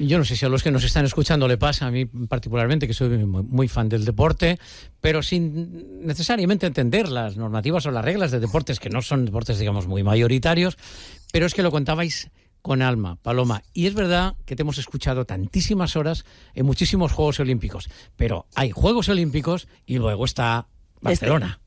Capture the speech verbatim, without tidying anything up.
Yo no sé si a los que nos están escuchando le pasa, a mí particularmente, que soy muy, muy fan del deporte, pero sin necesariamente entender las normativas o las reglas de deportes, que no son deportes, digamos, muy mayoritarios, pero es que lo contabais con alma, Paloma. Y es verdad que te hemos escuchado tantísimas horas en muchísimos Juegos Olímpicos, pero hay Juegos Olímpicos y luego está Barcelona.